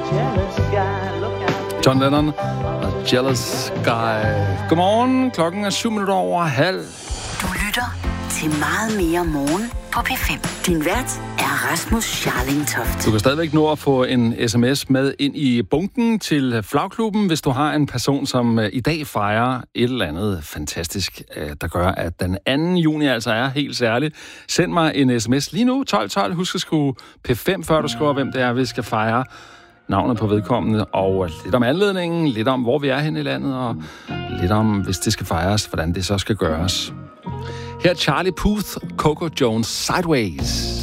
John Lennon og Jealous Guy. Godmorgen, klokken er 7:07. Du lytter til Meget mere morgen på P5. Din vært er Rasmus Scharling Toft. Du kan stadigvæk nå at få en sms med ind i bunken til Flagklubben, hvis du har en person, som i dag fejrer et eller andet fantastisk, der gør, at den 2. juni altså er helt særlig. Send mig en sms lige nu, 1212. Husk at skrive P5, før du skriver, hvem det er, vi skal fejre. Navnet på vedkommende, og lidt om anledningen, lidt om, hvor vi er henne i landet, og lidt om, hvis det skal fejres, hvordan det så skal gøres. Her er Charlie Puth, Coco Jones, Sideways.